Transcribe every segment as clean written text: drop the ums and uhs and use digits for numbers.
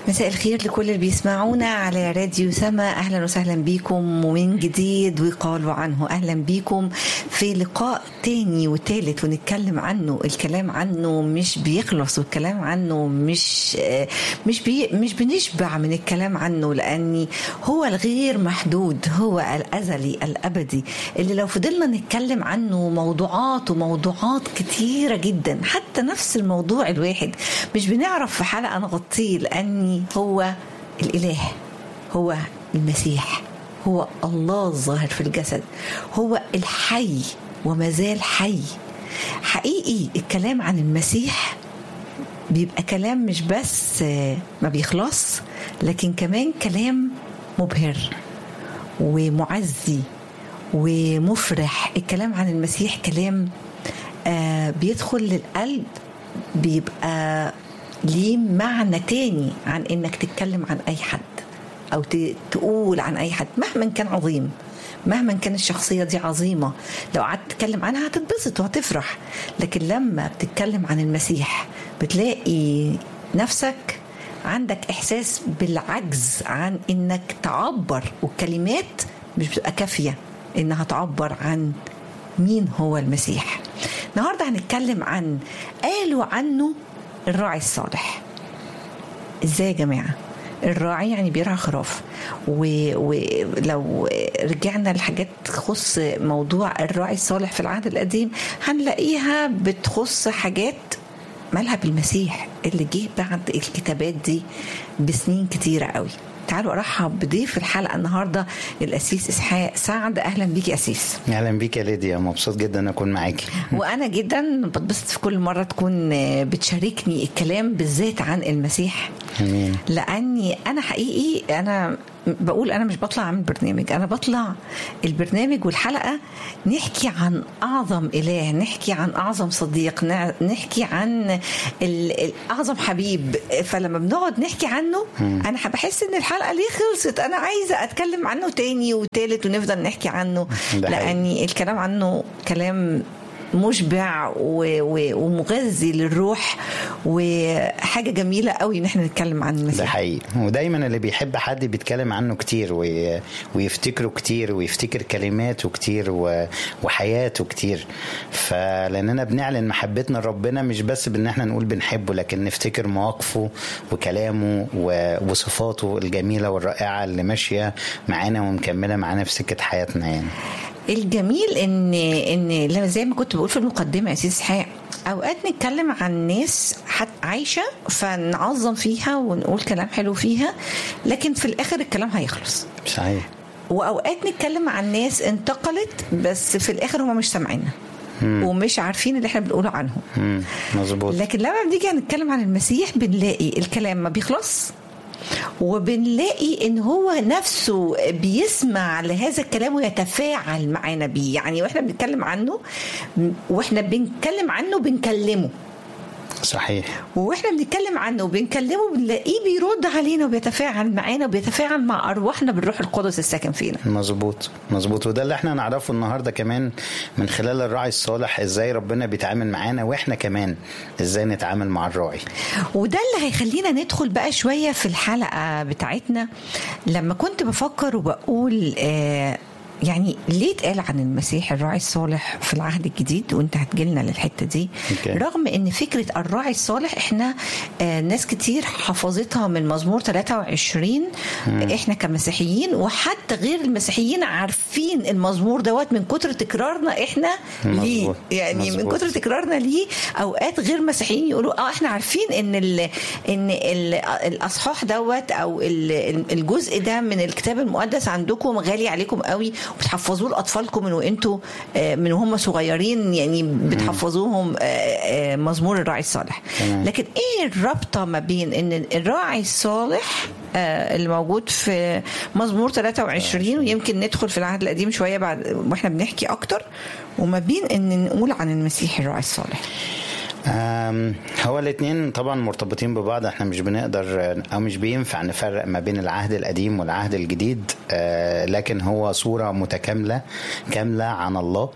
مساء الخير لكل اللي بيسمعونا على راديو سما. أهلا وسهلا بيكم ومن جديد وقالوا عنه. أهلا بيكم في لقاء تاني وتالت ونتكلم عنه. الكلام عنه مش بيخلص والكلام عنه مش بنشبع من الكلام عنه، لأني هو الغير محدود، هو الأزلي الأبدي اللي لو فضلنا نتكلم عنه موضوعات كتيرة جدا، حتى نفس الموضوع الواحد مش بنعرف في حلقة نغطيه، لأني هو الإله، هو المسيح، هو الله الظاهر في الجسد، هو الحي وما زال حي. حقيقي الكلام عن المسيح بيبقى كلام مش بس ما بيخلص، لكن كمان كلام مبهر ومعزي ومفرح. الكلام عن المسيح كلام بيدخل للقلب، بيبقى ليه معنى تاني عن انك تتكلم عن اي حد او تقول عن اي حد مهما كان عظيم، مهما كان الشخصية دي عظيمة. لو قعدت تتكلم عنها هتتبسط وهتفرح، لكن لما بتتكلم عن المسيح بتلاقي نفسك عندك احساس بالعجز عن انك تعبر، والكلمات مش بتبقى كافية انها تعبر عن مين هو المسيح. النهاردة هنتكلم عن قالوا عنه الراعي الصالح. ازاي يا جماعة؟ الراعي يعني بيرعى خراف، ولو رجعنا لحاجات تخص موضوع الراعي الصالح في العهد القديم هنلاقيها بتخص حاجات مالها بالمسيح اللي جه بعد الكتابات دي بسنين كتيرة قوي. تعالوا ارحب بضيف الحلقه النهارده الاسيس اسحاق سعد. اهلا بيك يا اسيس. اهلا بيك يا ليديا، مبسوط جدا ان اكون معاكي. وانا جدا بتبسط في كل مره تكون بتشاركني الكلام بالذات عن المسيح. امين. لاني انا حقيقي انا بقول انا مش بطلع اعمل برنامج، انا بطلع البرنامج والحلقه نحكي عن اعظم اله، نحكي عن اعظم صديق، نحكي عن اعظم حبيب. فلما بنقعد نحكي عنه انا بحس ان الحلقه ليه خلصت، انا عايزه اتكلم عنه تاني وتالت ونفضل نحكي عنه، لاني الكلام عنه كلام مشبع ومغذي للروح، وحاجة جميلة قوي ان احنا نتكلم عن المسيح. ده حقيقي، ودايما اللي بيحب حد بيتكلم عنه كتير ويفتكره كتير ويفتكر كلماته كتير وحياته كتير. فلاننا بنعلن محبتنا لربنا مش بس بان احنا نقول بنحبه، لكن نفتكر مواقفه وكلامه وصفاته الجميلة والرائعة اللي ماشية معانا ومكملة معانا في سكة حياتنا. يعني الجميل ان زي ما كنت بقول في المقدمه يا سيدي اسحاق، اوقات نتكلم عن ناس عايشه فنعظم فيها ونقول كلام حلو فيها، لكن في الاخر الكلام هيخلص. صحيح. واوقات نتكلم عن ناس انتقلت بس في الاخر هم مش سامعيننا ومش عارفين اللي احنا بنقوله عنهم. مظبوط. لكن لما بنيجي نتكلم عن المسيح بنلاقي الكلام ما بيخلص، وبنلاقي ان هو نفسه بيسمع لهذا الكلام ويتفاعل معنا بيه. يعني واحنا بنتكلم عنه بنكلمه. صحيح. واحنا بنتكلم عنه وبنكلمه بنلاقيه بيرد علينا وبيتفاعل معانا وبيتفاعل مع ارواحنا بالروح القدس الساكن فينا. مظبوط. وده اللي احنا نعرفه النهارده كمان من خلال الراعي الصالح، ازاي ربنا بيتعامل معانا واحنا كمان ازاي نتعامل مع الراعي. وده اللي هيخلينا ندخل بقى شويه في الحلقه بتاعتنا. لما كنت بفكر وبقول يعني ليه اتقال عن المسيح الراعي الصالح في العهد الجديد، وانت هتجيلنا للحتة دي. رغم ان فكرة الراعي الصالح احنا ناس كتير حفظتها من مزمور 23. احنا كمسيحيين وحتى غير المسيحيين عارفين المزمور دوت من كتر تكرارنا احنا ليه. يعني من كتر تكرارنا ليه اوقات غير مسيحيين يقولوا احنا عارفين ان الاصحاح دوت او الجزء ده من الكتاب المقدس عندكم غالي عليكم قوي، وبتحفظوه لأطفالكم من وانتوا من وهم صغيرين، يعني بتحفظوهم مزمور الراعي الصالح. لكن ايه الرابطة ما بين ان الراعي الصالح اللي موجود في مزمور 23 ويمكن ندخل في العهد القديم شوية بعد واحنا بنحكي اكتر، وما بين ان نقول عن المسيح الراعي الصالح؟ هو الاثنين طبعا مرتبطين ببعض. احنا مش بنقدر او مش بينفع نفرق ما بين العهد القديم والعهد الجديد، لكن هو صورة متكاملة كاملة عن الله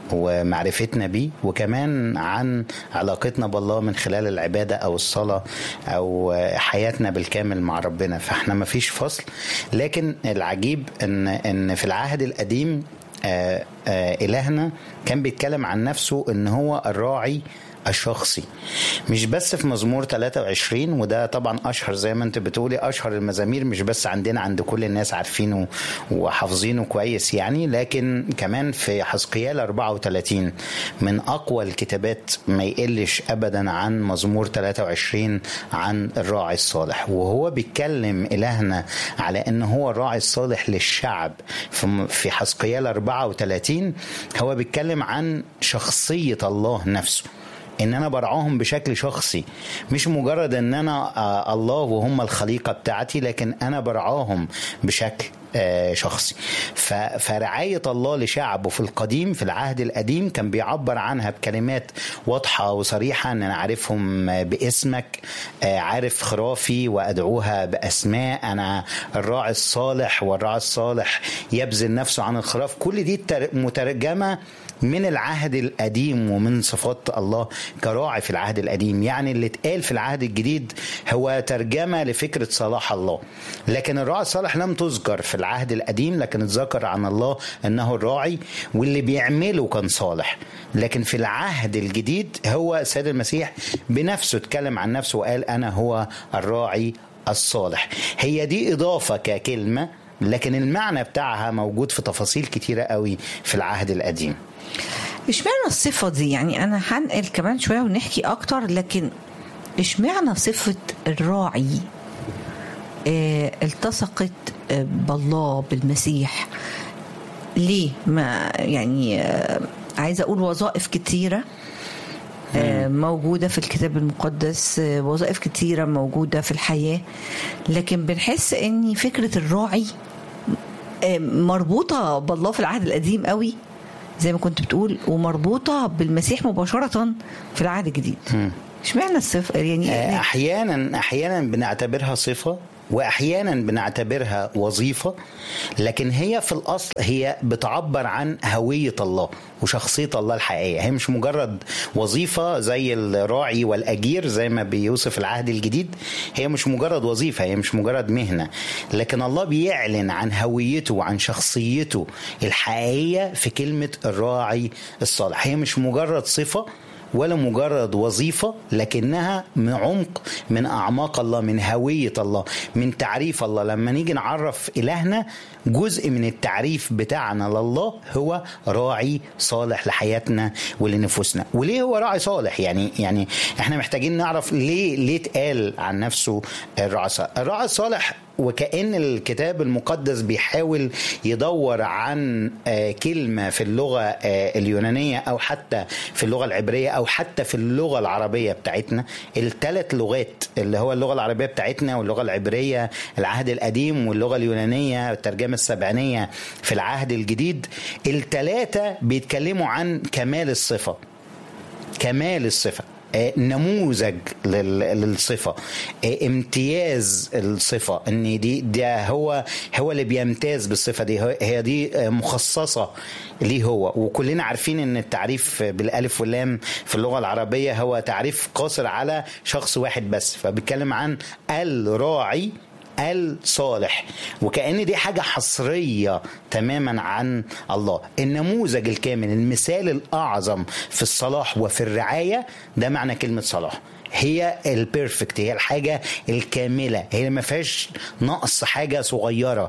ومعرفتنا بيه، وكمان عن علاقتنا بالله من خلال العبادة أو الصلاة أو حياتنا بالكامل مع ربنا. فاحنا ما فيش فصل. لكن العجيب إن في العهد القديم إلهنا كان بيتكلم عن نفسه إن هو الراعي الشخصي، مش بس في مزمور 23، وده طبعا اشهر زي ما انت بتقولي اشهر المزامير، مش بس عند كل الناس عارفينه وحافظينه كويس يعني، لكن كمان في حزقيال 34 من اقوى الكتابات ما يقلش ابدا عن مزمور 23 عن الراعي الصالح. وهو بيتكلم الهنا على ان هو الراعي الصالح للشعب. في حزقيال 34 هو بيتكلم عن شخصية الله نفسه، ان انا برعاهم بشكل شخصي، مش مجرد ان انا الله وهم الخليقة بتاعتي، لكن انا برعاهم بشكل شخصي. فرعاية الله لشعبه في القديم، في العهد القديم، كان بيعبر عنها بكلمات واضحة وصريحة، ان انا عارفهم باسمك، عارف خرافي وادعوها باسماء، انا الراعي الصالح والراعي الصالح يبذل نفسه عن الخراف. كل دي مترجمة من العهد القديم ومن صفات الله كراعي في العهد القديم. يعني اللي اتقال في العهد الجديد هو ترجمة لفكرة صلاح الله، لكن الراعي الصالح لم تذكر في العهد القديم، لكن اتذكر عن الله انه الراعي واللي بيعمله كان صالح. لكن في العهد الجديد هو السيد المسيح بنفسه اتكلم عن نفسه وقال انا هو الراعي الصالح. هي دي اضافة ككلمة، لكن المعنى بتاعها موجود في تفاصيل كتيرة قوي في العهد القديم. اشمعنى الصفة دي؟ يعني أنا هنقل كمان شوية ونحكي أكتر، لكن اشمعنى صفة الراعي التصقت بالله بالمسيح؟ ليه؟ ما يعني عايزة أقول وظائف كتيرة موجودة في الكتاب المقدس، وظائف كتيرة موجودة في الحياة، لكن بنحس ان فكرة الراعي مربوطة بالله في العهد القديم قوي زي ما كنت بتقول، ومربوطة بالمسيح مباشرة في العهد الجديد. اشمعنى الصفة؟ يعني احيانا بنعتبرها صفة، واحيانا بنعتبرها وظيفة، لكن هي في الاصل هي بتعبر عن هوية الله وشخصية الله الحقيقية. هي مش مجرد وظيفة زي الراعي والاجير زي ما بيوصف العهد الجديد، هي مش مجرد وظيفة، هي مش مجرد مهنة، لكن الله بيعلن عن هويته وعن شخصيته الحقيقية في كلمة الراعي الصالح. هي مش مجرد صفة ولا مجرد وظيفة، لكنها من عمق من أعماق الله، من هوية الله، من تعريف الله. لما نيجي نعرف إلهنا، جزء من التعريف بتاعنا لله هو راعي صالح لحياتنا ولنفوسنا. وليه هو راعي صالح؟ يعني احنا محتاجين نعرف ليه اتقال عن نفسه الراعي الصالح. الراعي الصالح وكأن الكتاب المقدس بيحاول يدور عن كلمة في اللغة اليونانية أو حتى في اللغة العبرية أو حتى في اللغة العربية بتاعتنا. الثلاث لغات اللي هو اللغة العربية بتاعتنا واللغة العبرية العهد القديم واللغة اليونانية الترجمة السبعينية في العهد الجديد، الثلاثة بيتكلموا عن كمال الصفة، كمال الصفة، نموذج للصفة، امتياز الصفة، ان ده هو اللي بيمتاز بالصفة دي، هي دي مخصصة ليه هو. وكلنا عارفين ان التعريف بالالف واللام في اللغة العربية هو تعريف قاصر على شخص واحد بس، فبيتكلم عن الراعي الصالح، وكأن دي حاجة حصرية تماما عن الله. النموذج الكامل، المثال الأعظم في الصلاح وفي الرعاية، ده معنى كلمة صلاح. هي البيرفكت، هي الحاجة الكاملة، هي ما فيهاش نقص حاجة صغيرة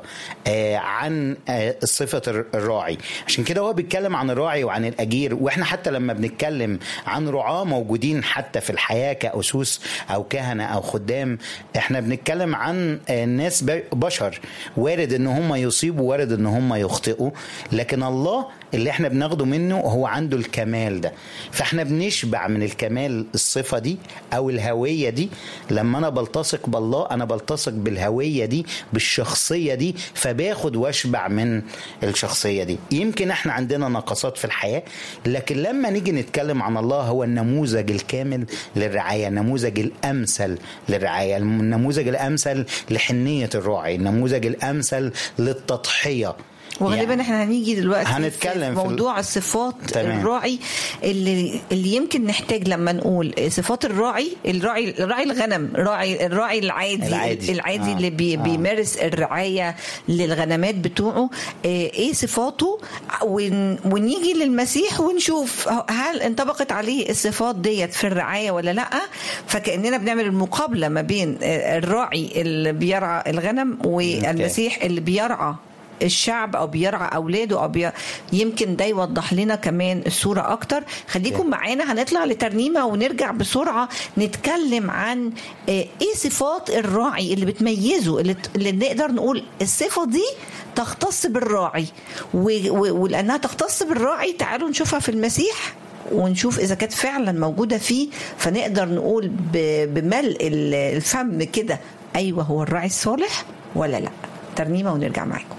عن صفة الراعي. عشان كده هو بيتكلم عن الراعي وعن الأجير. وإحنا حتى لما بنتكلم عن رعاة موجودين حتى في الحياة كأسوس أو كهنة أو خدام، إحنا بنتكلم عن ناس بشر، وارد إن هم يصيبوا، وارد إن هم يخطئوا، لكن الله اللي احنا بناخده منه هو عنده الكمال ده. فاحنا بنشبع من الكمال، الصفة دي او الهوية دي. لما انا بلتصق بالله انا بلتصق بالهوية دي، بالشخصية دي، فباخد واشبع من الشخصية دي. يمكن احنا عندنا نقصات في الحياة، لكن لما نيجي نتكلم عن الله هو النموذج الكامل للرعاية، النموذج الامثل للرعاية، النموذج الامثل لحنية الراعي، النموذج الامثل للتضحية. وغالبا يعني احنا هنيجي دلوقتي هنتكلم في موضوع الصفات. تمام. الراعي اللي يمكن نحتاج لما نقول صفات الراعي الغنم، الراعي العادي اللي بيمارس الرعاية للغنمات بتوعه، ايه صفاته، ونيجي للمسيح ونشوف هل انطبقت عليه الصفات ديت في الرعاية ولا لا. فكأننا بنعمل المقابلة ما بين الراعي اللي بيرعى الغنم والمسيح اللي بيرعى الشعب او بيرعى اولاده يمكن ده يوضح لنا كمان الصوره اكتر. خليكم معانا، هنطلع لترنيمه ونرجع بسرعه نتكلم عن ايه صفات الراعي اللي بتميزه، اللي نقدر نقول الصفه دي تختص بالراعي، ولانها تختص بالراعي تعالوا نشوفها في المسيح ونشوف إذا كانت فعلا موجودة فيه، فنقدر نقول بملء الفم كده أيوة هو الراعي الصالح ولا لا. ترنيمة ونرجع معاكم.